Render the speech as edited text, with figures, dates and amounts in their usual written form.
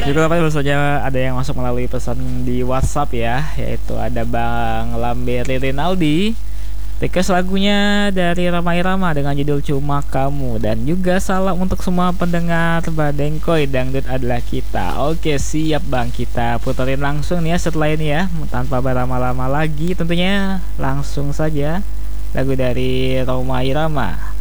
Juga baru saja ada yang masuk melalui pesan di WhatsApp ya, yaitu ada Bang Lamberi Rinaldi. Request lagunya dari Rama Irama dengan judul Cuma Kamu. Dan juga salam untuk semua pendengar Badengkoy, dangdut adalah kita. Oke siap bang, kita puterin langsung nih ya setelah ini ya, tanpa berlama-lama lagi tentunya. Langsung saja lagu dari Rama Irama.